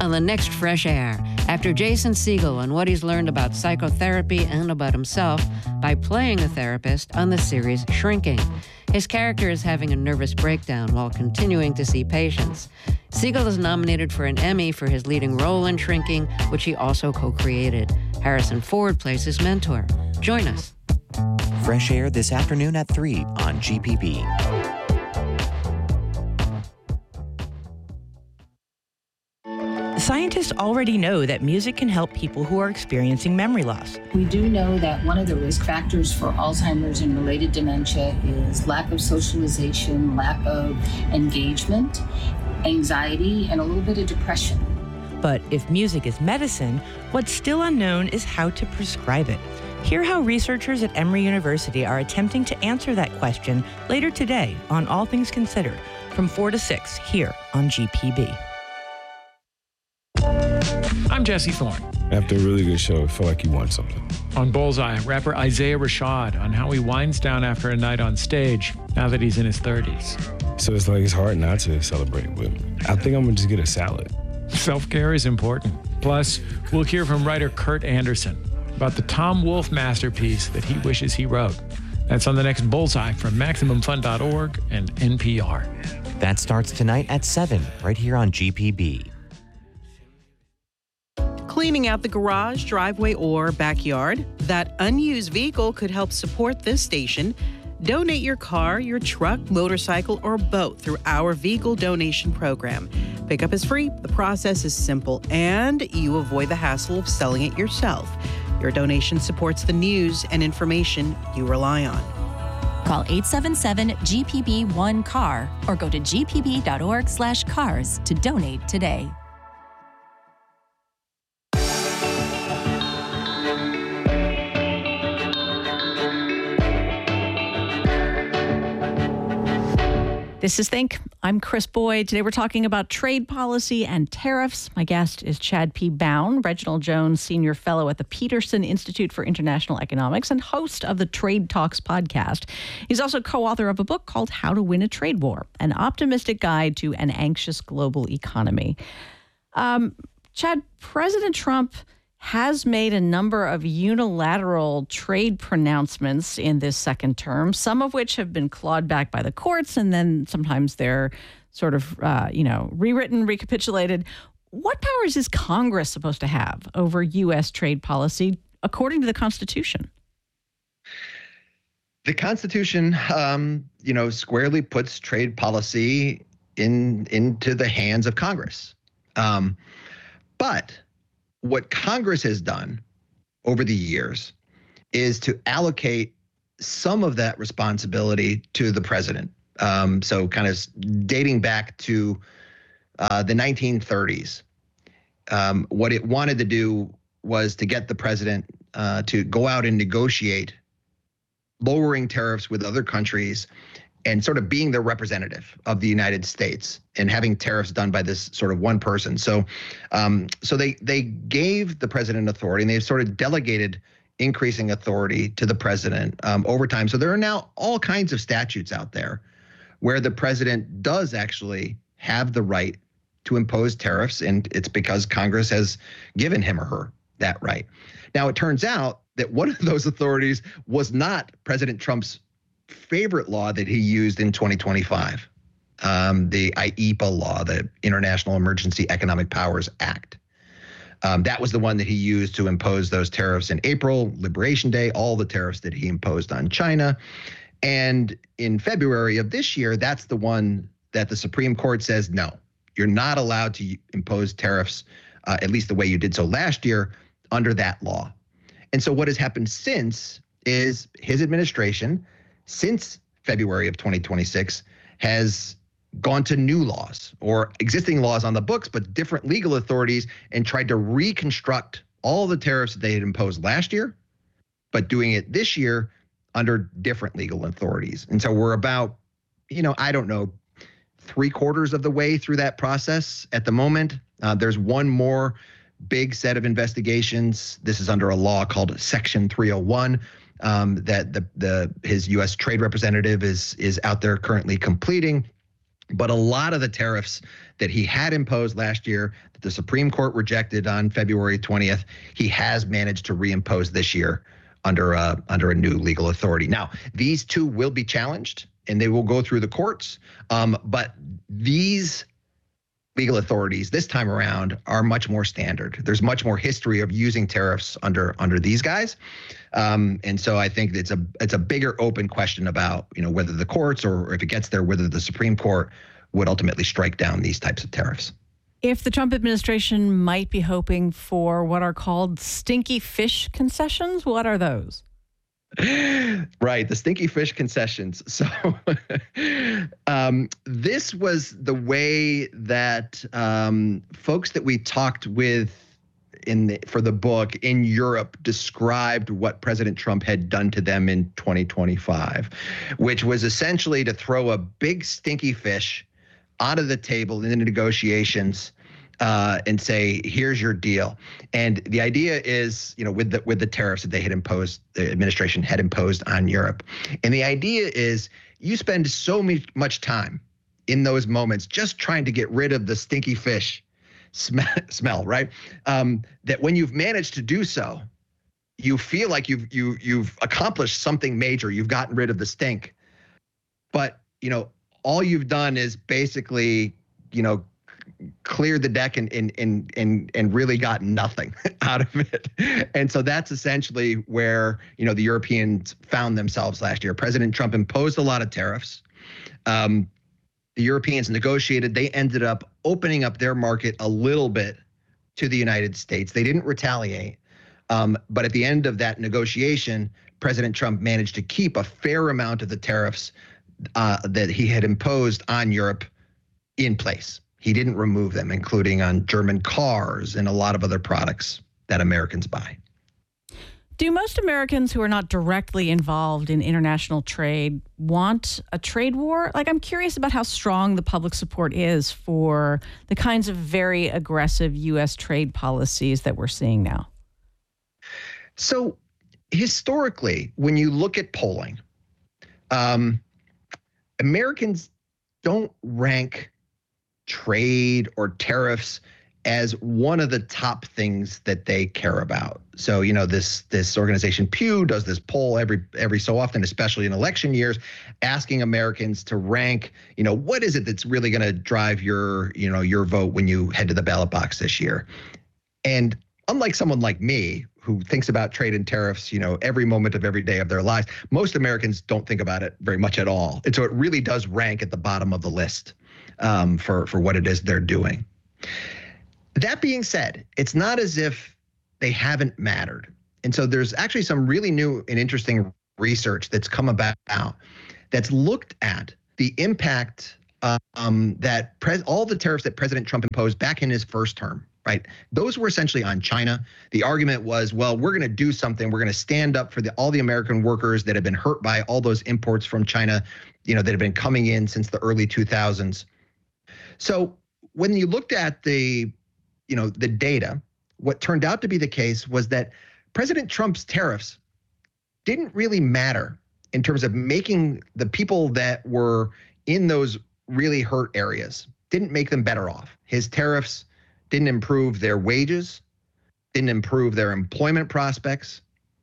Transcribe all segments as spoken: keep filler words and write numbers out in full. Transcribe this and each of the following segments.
on the next Fresh Air, after Jason Segel and what he's learned about psychotherapy and about himself by playing a therapist on the series Shrinking. His character is having a nervous breakdown while continuing to see patients. Segel is nominated for an Emmy for his leading role in Shrinking, which he also co-created. Harrison Ford plays his mentor. Join us. Fresh Air this afternoon at three on G P B. Scientists already know that music can help people who are experiencing memory loss. We do know that one of the risk factors for Alzheimer's and related dementia is lack of socialization, lack of engagement, anxiety, and a little bit of depression. But if music is medicine, what's still unknown is how to prescribe it. Hear how researchers at Emory University are attempting to answer that question later today on All Things Considered from four to six here on G P B. I'm Jesse Thorne. After a really good show, I feel like you won something. On Bullseye, rapper Isaiah Rashad on how he winds down after a night on stage now that he's in his thirties. So it's like it's hard not to celebrate with me. I think I'm going to just get a salad. Self-care is important. Plus, we'll hear from writer Kurt Anderson about the Tom Wolfe masterpiece that he wishes he wrote. That's on the next Bullseye from Maximum Fun dot org and N P R. That starts tonight at seven, right here on G P B. Cleaning out the garage, driveway, or backyard? That unused vehicle could help support this station. Donate your car, your truck, motorcycle, or boat through our vehicle donation program. Pickup is free, the process is simple, and you avoid the hassle of selling it yourself. Your donation supports the news and information you rely on. Call eight seven seven G P B one C A R or go to g p b dot org slash cars to donate today. This is Think. I'm Chris Boyd. Today we're talking about trade policy and tariffs. My guest is Chad P. Bown, Reginald Jones Senior Fellow at the Peterson Institute for International Economics and host of the Trade Talks podcast. He's also co-author of a book called How to Win a Trade War, an optimistic guide to an anxious global economy. Um, Chad, President Trump has made a number of unilateral trade pronouncements in this second term, some of which have been clawed back by the courts, and then sometimes they're sort of, uh, you know, rewritten, recapitulated. What powers is Congress supposed to have over U S trade policy according to the Constitution? The Constitution, um, you know, squarely puts trade policy in into the hands of Congress. Um, but what Congress has done over the years is to allocate some of that responsibility to the president. Um, so kind of dating back to uh, the nineteen thirties, um, what it wanted to do was to get the president uh, to go out and negotiate lowering tariffs with other countries and sort of being the representative of the United States and having tariffs done by this sort of one person. So um, so they they gave the president authority, and they've sort of delegated increasing authority to the president um, over time. So there are now all kinds of statutes out there where the president does actually have the right to impose tariffs, and it's because Congress has given him or her that right. Now, it turns out that one of those authorities was not President Trump's favorite law that he used in twenty twenty-five, um, the I E P A law, the International Emergency Economic Powers Act. Um, that was the one that he used to impose those tariffs in April, Liberation Day, all the tariffs that he imposed on China. And in February of this year, that's the one that the Supreme Court says, no, you're not allowed to impose tariffs, uh, at least the way you did so last year, under that law. And so what has happened since is his administration, since February of twenty twenty-six, has gone to new laws or existing laws on the books, but different legal authorities, and tried to reconstruct all the tariffs that they had imposed last year, but doing it this year under different legal authorities. And so we're about, you know, I don't know, three quarters of the way through that process at the moment. Uh, there's one more big set of investigations. This is under a law called Section three oh one. Um, that the the his U S trade representative is is out there currently completing. But a lot of the tariffs that he had imposed last year, that the Supreme Court rejected on February twentieth, he has managed to reimpose this year under a, under a new legal authority. Now, these two will be challenged, and they will go through the courts. Um, but these legal authorities this time around are much more standard. There's much more history of using tariffs under under these guys. Um, and so I think it's a it's a bigger open question about, you know, whether the courts, or if it gets there, whether the Supreme Court would ultimately strike down these types of tariffs. If the Trump administration might be hoping for what are called stinky fish concessions, what are those? Right, the stinky fish concessions. So um, this was the way that um, folks that we talked with in the, for the book in Europe described what President Trump had done to them in twenty twenty-five, which was essentially to throw a big stinky fish onto the table in the negotiations uh, and say, here's your deal. And the idea is, you know, with the with the tariffs that they had imposed, the administration had imposed on Europe. And the idea is you spend so much time in those moments just trying to get rid of the stinky fish smell, smell right? Um, that when you've managed to do so, you feel like you've you you've accomplished something major. You've gotten rid of the stink. But, you know, all you've done is basically, you know, cleared the deck and and and and and really got nothing out of it. And so that's essentially where, you know, the Europeans found themselves last year. President Trump imposed a lot of tariffs. Um, the Europeans negotiated. They ended up opening up their market a little bit to the United States. They didn't retaliate. Um, but at the end of that negotiation, President Trump managed to keep a fair amount of the tariffs uh, that he had imposed on Europe in place. He didn't remove them, including on German cars and a lot of other products that Americans buy. Do most Americans who are not directly involved in international trade want a trade war? Like, I'm curious about how strong the public support is for the kinds of very aggressive U S trade policies that we're seeing now. So historically, when you look at polling, um, Americans don't rank trade or tariffs as one of the top things that they care about. So, you know, this this organization Pew does this poll every every so often, especially in election years, asking Americans to rank, you know, what is it that's really going to drive your, you know, your vote when you head to the ballot box this year. And unlike someone like me who thinks about trade and tariffs, you know, every moment of every day of their lives, most Americans don't think about it very much at all. And so it really does rank at the bottom of the list um, for, for what it is they're doing. That being said, it's not as if they haven't mattered. And so there's actually some really new and interesting research that's come about that's looked at the impact um, that pres- all the tariffs that President Trump imposed back in his first term, right? Those were essentially on China. The argument was, well, we're going to do something. We're going to stand up for the, all the American workers that have been hurt by all those imports from China, you know, that have been coming in since the early two thousands. So when you looked at the you know, the data, what turned out to be the case was that President Trump's tariffs didn't really matter in terms of making the people that were in those really hurt areas, didn't make them better off. His tariffs didn't improve their wages, didn't improve their employment prospects.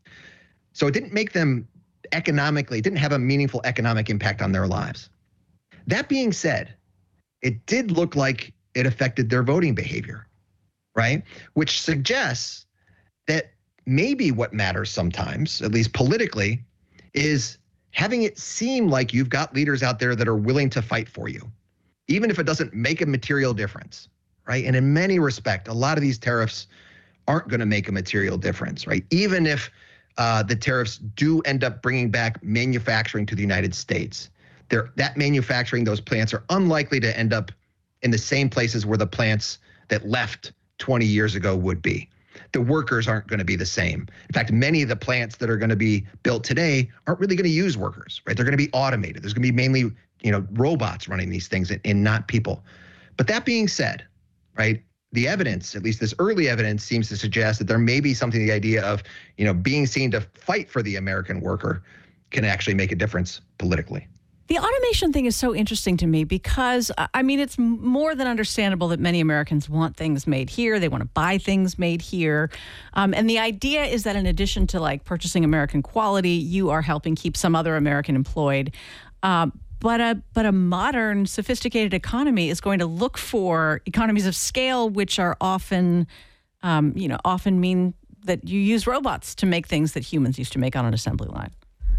So it didn't make them economically, it didn't have a meaningful economic impact on their lives. That being said, it did look like it affected their voting behavior. Right? Which suggests that maybe what matters sometimes, at least politically, is having it seem like you've got leaders out there that are willing to fight for you, even if it doesn't make a material difference, right? And in many respects, a lot of these tariffs aren't going to make a material difference, right? Even if uh, the tariffs do end up bringing back manufacturing to the United States, they're, that manufacturing, those plants are unlikely to end up in the same places where the plants that left twenty years ago would be. The workers aren't going to be the same. In fact, many of the plants that are going to be built today aren't really going to use workers, right? They're going to be automated. There's going to be mainly, you know, robots running these things and, and not people. But that being said, right, the evidence, at least this early evidence, seems to suggest that there may be something, the idea of, you know, being seen to fight for the American worker can actually make a difference politically. The automation thing is so interesting to me because, I mean, it's more than understandable that many Americans want things made here. They want to buy things made here. Um, and the idea is that in addition to like purchasing American quality, you are helping keep some other American employed. Um, but a but a modern, sophisticated economy is going to look for economies of scale, which are often, um, you know, often mean that you use robots to make things that humans used to make on an assembly line.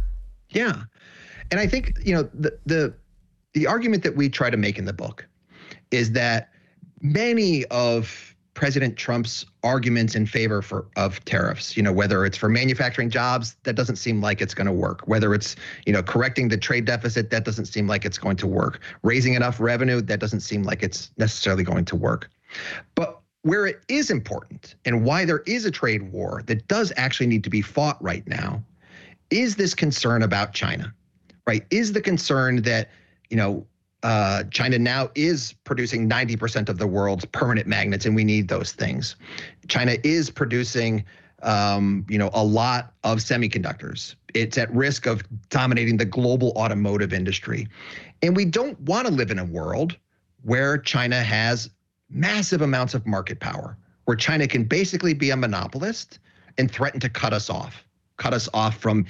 Yeah. And I think, you know, the, the the argument that we try to make in the book is that many of President Trump's arguments in favor for of tariffs, you know, whether it's for manufacturing jobs, that doesn't seem like it's going to work. Whether it's, you know, correcting the trade deficit, that doesn't seem like it's going to work. Raising enough revenue, that doesn't seem like it's necessarily going to work. But where it is important and why there is a trade war that does actually need to be fought right now is this concern about China. Right, is the concern that, you know, uh, China now is producing ninety percent of the world's permanent magnets, and we need those things. China is producing, um, you know, a lot of semiconductors. It's at risk of dominating the global automotive industry. And we don't want to live in a world where China has massive amounts of market power, where China can basically be a monopolist and threaten to cut us off, cut us off from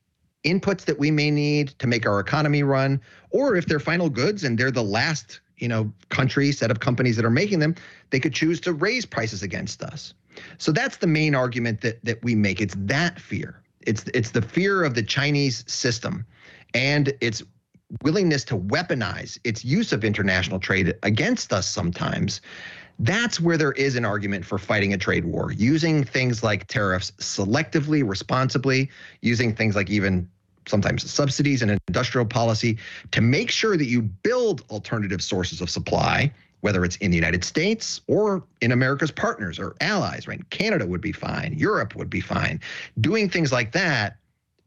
inputs that we may need to make our economy run, or if they're final goods and they're the last, you know, country set of companies that are making them, they could choose to raise prices against us. So that's the main argument that that we make. It's that fear. It's it's the fear of the Chinese system and its willingness to weaponize its use of international trade against us sometimes. That's where there is an argument for fighting a trade war, using things like tariffs selectively, responsibly, using things like even sometimes subsidies and industrial policy to make sure that you build alternative sources of supply, whether it's in the United States or in America's partners or allies, right? Canada would be fine. Europe would be fine. Doing things like that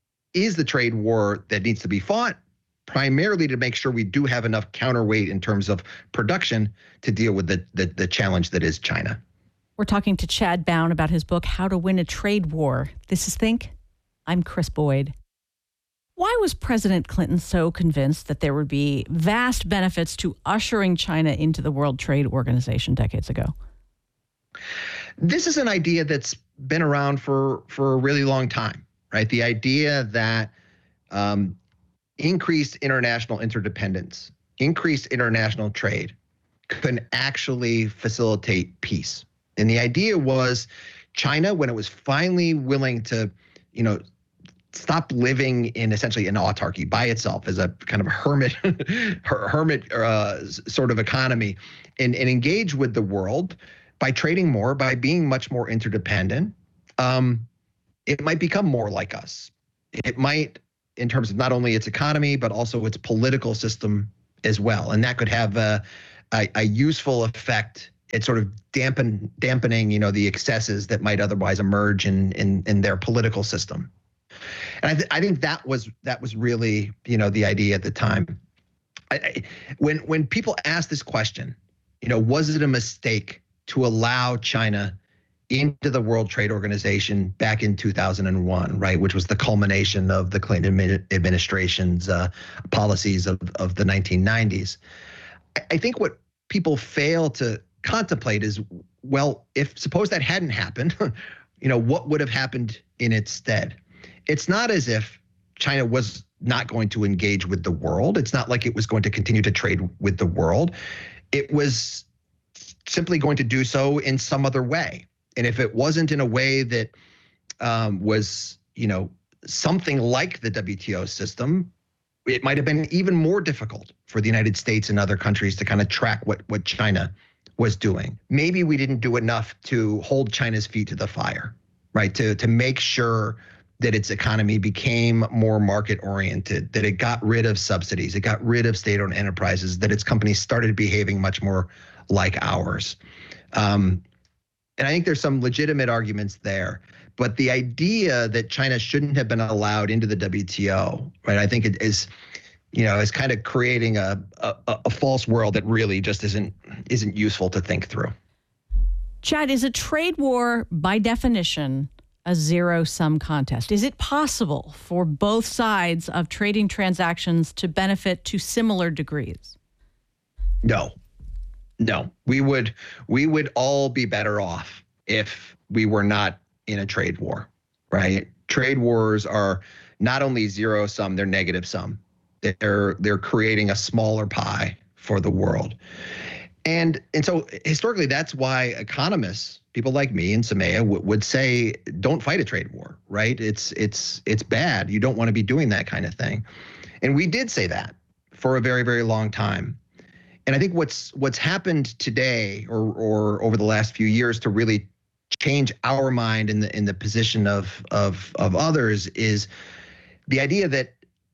is the trade war that needs to be fought, primarily to make sure we do have enough counterweight in terms of production to deal with the, the, the challenge that is China. We're talking to Chad Bown about his book, How to Win a Trade War. This is Think. I'm Chris Boyd. Why was President Clinton so convinced that there would be vast benefits to ushering China into the World Trade Organization decades ago? This is an idea that's been around for, for a really long time, right? The idea that um, increased international interdependence, increased international trade can actually facilitate peace. And the idea was China, when it was finally willing to, you know, stop living in essentially an autarky by itself as a kind of a hermit, hermit uh, sort of economy, and, and engage with the world by trading more, by being much more interdependent, um, it might become more like us. It might, in terms of not only its economy, but also its political system as well. And that could have a, a, a useful effect at sort of dampen, dampening, you know, the excesses that might otherwise emerge in, in, in their political system. And I, th- I think that was that was really, you know, the idea at the time. I, I, when when people ask this question, you know, was it a mistake to allow China into the World Trade Organization back in two thousand one, right, which was the culmination of the Clinton administration's uh, policies of, of the nineteen nineties. I, I think what people fail to contemplate is, well, if suppose that hadn't happened, you know, what would have happened in its stead? It's not as if China was not going to engage with the world. It's not like it was going to continue to trade with the world. It was simply going to do so in some other way. And if it wasn't in a way that um, was, you know, something like the W T O system, it might have been even more difficult for the United States and other countries to kind of track what, what China was doing. Maybe we didn't do enough to hold China's feet to the fire, right? To, to make sure that its economy became more market oriented, that it got rid of subsidies, it got rid of state-owned enterprises, that its companies started behaving much more like ours. Um, and I think there's some legitimate arguments there. But the idea that China shouldn't have been allowed into the W T O, right, I think it is, you know, is kind of creating a, a, a false world that really just isn't isn't useful to think through. Chad, is a trade war, by definition, a zero-sum contest? Is it possible for both sides of trading transactions to benefit to similar degrees? No. No. We would we would all be better off if we were not in a trade war, right? Trade wars are not only zero-sum, they're negative-sum. They're they're creating a smaller pie for the world. And and so historically, that's why economists, people like me and Samaya, w- would say, don't fight a trade war, right? It's it's it's bad. You don't want to be doing that kind of thing. And we did say that for a very, very long time. And I think what's what's happened today or or over the last few years to really change our mind in the in the position of of of others is the idea that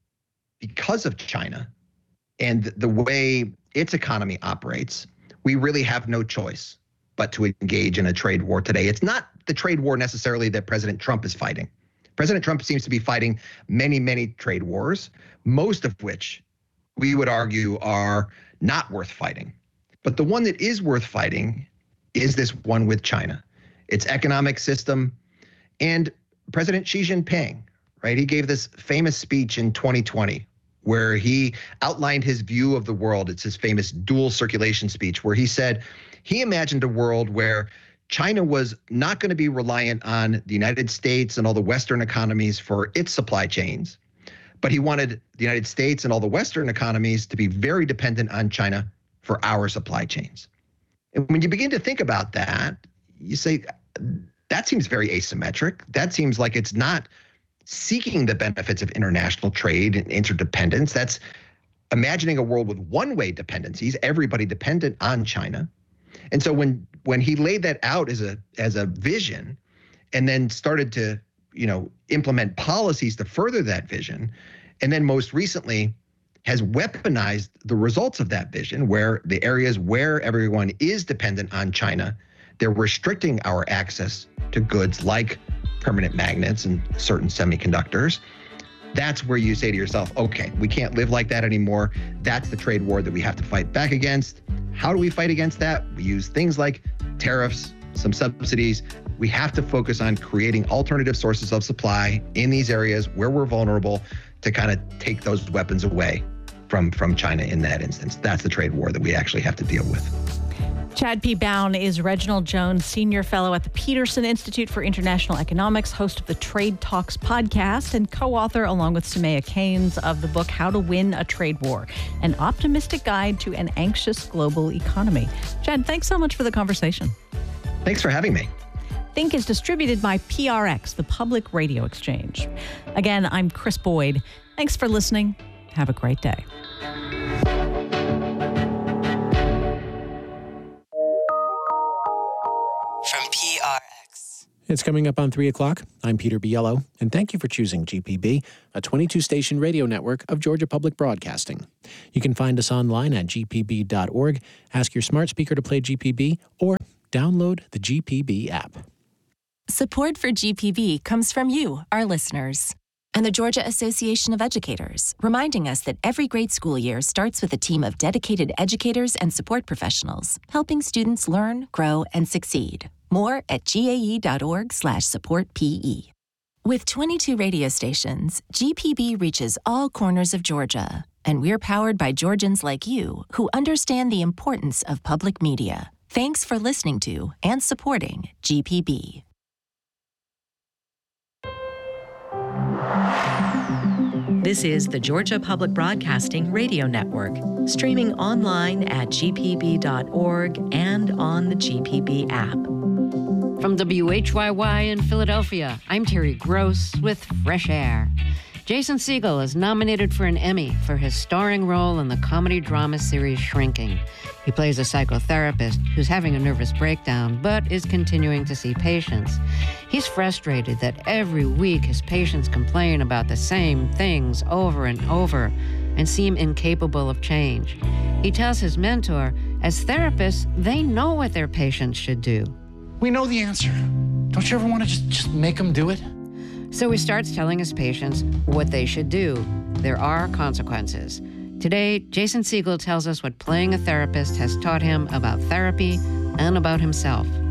because of China and the way its economy operates, we really have no choice but to engage in a trade war today. It's not the trade war necessarily that President Trump is fighting. President Trump seems to be fighting many, many trade wars, most of which we would argue are not worth fighting. But the one that is worth fighting is this one with China, its economic system, and President Xi Jinping, right? He gave this famous speech in twenty twenty where he outlined his view of the world. It's his famous dual circulation speech where he said he imagined a world where China was not going to be reliant on the United States and all the Western economies for its supply chains, but he wanted the United States and all the Western economies to be very dependent on China for our supply chains. And when you begin to think about that, you say, that seems very asymmetric. That seems like it's not seeking the benefits of international trade and interdependence. That's imagining a world with one-way dependencies, everybody dependent on China. And so when when he laid that out as a as a vision and then started to, you know, implement policies to further that vision, and then most recently has weaponized the results of that vision, where the areas where everyone is dependent on China, they're restricting our access to goods like permanent magnets and certain semiconductors. That's where you say to yourself, okay, we can't live like that anymore. That's the trade war that we have to fight back against. How do we fight against that? We use things like tariffs, some subsidies. We have to focus on creating alternative sources of supply in these areas where we're vulnerable to kind of take those weapons away from, from China in that instance. That's the trade war that we actually have to deal with. Chad P. Bown is Reginald Jones Senior Fellow at the Peterson Institute for International Economics, host of the Trade Talks podcast, and co-author, along with Samaya Keynes, of the book How to Win a Trade War, an optimistic guide to an anxious global economy. Chad, thanks so much for the conversation. Thanks for having me. Think is distributed by P R X, the Public Radio Exchange. Again, I'm Chris Boyd. Thanks for listening. Have a great day. From P R X. It's coming up on three o'clock. I'm Peter Biello, and thank you for choosing G P B, a twenty-two station radio network of Georgia Public Broadcasting. You can find us online at G P B dot org, ask your smart speaker to play G P B, or download the G P B app. Support for G P B comes from you, our listeners, and the Georgia Association of Educators, reminding us that every great school year starts with a team of dedicated educators and support professionals, helping students learn, grow, and succeed. More at G A E dot org slash support P E. With twenty-two radio stations, G P B reaches all corners of Georgia, and we're powered by Georgians like you who understand the importance of public media. Thanks for listening to and supporting G P B. This is the Georgia Public Broadcasting Radio Network, streaming online at G P B dot org and on the G P B app. From W H Y Y in Philadelphia, I'm Terry Gross with Fresh Air. Jason Segel is nominated for an Emmy for his starring role in the comedy drama series Shrinking. He plays a psychotherapist who's having a nervous breakdown but is continuing to see patients. He's frustrated that every week his patients complain about the same things over and over and seem incapable of change. He tells his mentor, as therapists, they know what their patients should do. We know the answer. Don't you ever want to just, just make them do it? So he starts telling his patients what they should do. There are consequences. Today, Jason Segel tells us what playing a therapist has taught him about therapy and about himself.